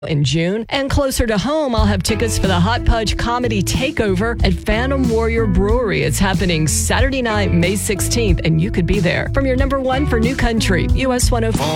in June. And closer to home, I'll have tickets for the Hot Punch Comedy Takeover at Phantom Warrior Brewery. It's happening Saturday night, May 16th, and you could be there. From your number one for New Country, US 104.